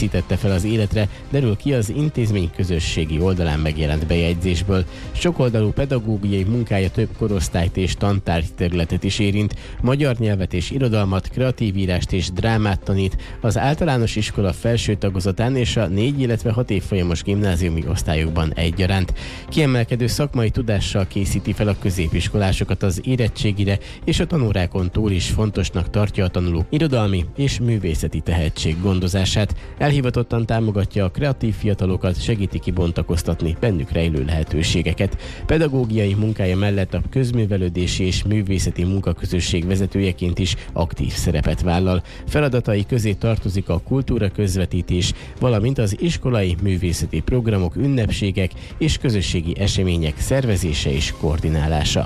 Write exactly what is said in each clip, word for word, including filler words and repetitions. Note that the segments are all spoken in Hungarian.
készítette fel az életre, derül ki az intézmény közösségi oldalán megjelent bejegyzésből. Sokoldalú pedagógiai munkája több korosztályt és tantárgy területet is érint, magyar nyelvet és irodalmat, kreatív írást és drámát tanít az általános iskola felső tagozatán és a négy, illetve hat évfolyamos gimnáziumi osztályokban egyaránt. Kiemelkedő szakmai tudással készíti fel a középiskolásokat az érettségire, és a tanórákon túl is fontosnak tartja a tanulók irodalmi és művészeti tehetség gondozását. Elhivatottan támogatja a kreatív fiatalokat, segíti kibontakoztatni bennük rejlő lehetőségeket. Pedagógiai munkája mellett a közművelődési és művészeti munkaközösség vezetőjeként is aktív szerepet vállal. Feladatai közé tartozik a kultúra közvetítés, valamint az iskolai művészeti programok, ünnepségek és közösségi események szervezése és koordinálása.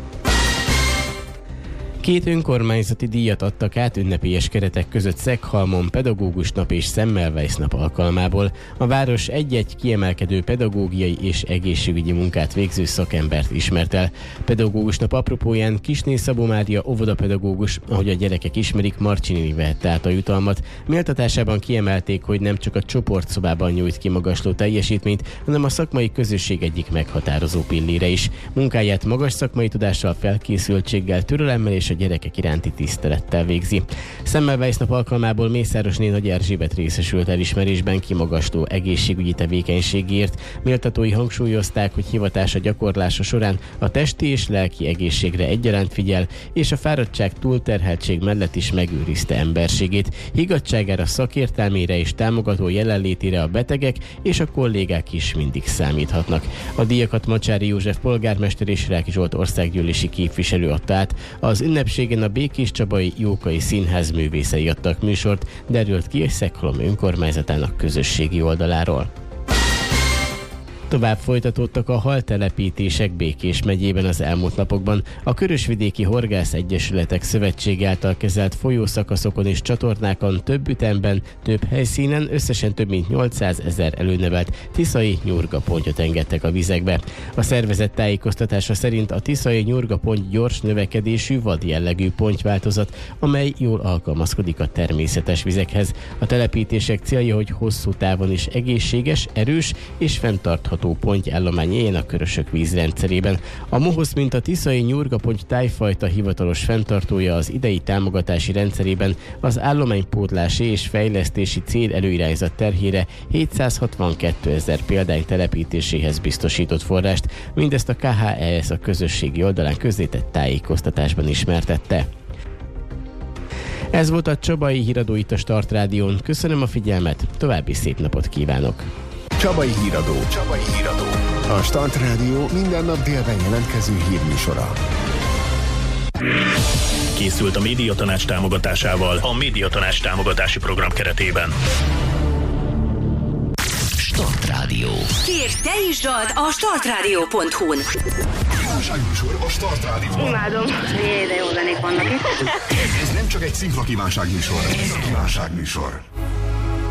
Két önkormányzati díjat adtak át ünnepélyes keretek között Szeghalmon Pedagógus Nap és Semmelweis Nap alkalmából. A város egy-egy kiemelkedő pedagógiai és egészségügyi munkát végző szakembert ismert el. Pedagógus Nap apropóján Kisné Szabó Mária óvodapedagógus, ahogy a gyerekek ismerik, Marcsi vehette át a jutalmat. Méltatásában kiemelték, hogy nem csak a csoportszobában nyújt kimagasló teljesítményt, hanem a szakmai közösség egyik meghatározó pillére is. Munkáját magas szakmai tudással, felkészültséggel, türelemmel és a gyerekek iránti tisztelettel végzi. Semmelweis Nap alkalmából Mészárosné Nagy Erzsébet részesült elismerésben kimagasló egészségügyi tevékenységért. Méltatói hangsúlyozták, hogy hivatása gyakorlása során a testi és lelki egészségre egyaránt figyel, és a fáradtság, túlterheltség mellett is megőrizte emberségét. Higgadtságára, szakértelmére és támogató jelenlétére a betegek és a kollégák is mindig számíthatnak. A díjakat Macsáry József polgármester és Ráki Zsolt országgyűlési képviselő adta át. Az ünnepségen a Békéscsabai Jókai Színház művészei adtak műsort, derült ki a Szeghalom önkormányzatának közösségi oldaláról. Tovább folytatódtak a haltelepítések Békés megyében az elmúlt napokban. A Körösvidéki Horgász Egyesületek Szövetség által kezelt folyószakaszokon és csatornákon több ütemben, több helyszínen összesen több mint nyolcszázezer előnevelt tiszai nyurgapontyot engedtek a vizekbe. A szervezet tájékoztatása szerint a tiszai nyurgapont gyors növekedésű vad jellegű pontyváltozat, amely jól alkalmazkodik a természetes vizekhez. A telepítések célja, hogy hosszú távon is egészséges, erős és fenntartható pontyállomány éljen a Körösök vízrendszerében. A mohosz, mint a tiszai nyurgaponty tájfajta hivatalos fenntartója az idei támogatási rendszerében az állománypótlási és fejlesztési cél előirányzat terhére hétszázhatvankkétezer példány telepítéséhez biztosított forrást. Mindezt a ká há e es a közösségi oldalán közzétett tájékoztatásban ismertette. Ez volt a Csabai Híradó itt a Start Rádión. Köszönöm a figyelmet, további szép napot kívánok! Csabai Híradó. Csabai Híradó. A Start Rádió minden nap délben jelentkező hírműsora. Készült a Médiatanács támogatásával a Médiatanács támogatási program keretében. Start Rádió. Kérj, te is dalt a startradio pont hu-n. Kívánságműsor a Start Rádióban. Imádom. Jé, de jó zenék vannak itt. Ez nem csak egy szinkra kívánságműsor, ez a kívánságműsor.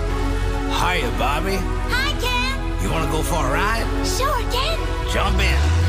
Hiya, Bobby. Hi, Ken. You wanna go for a ride? Sure, Ken. Jump in.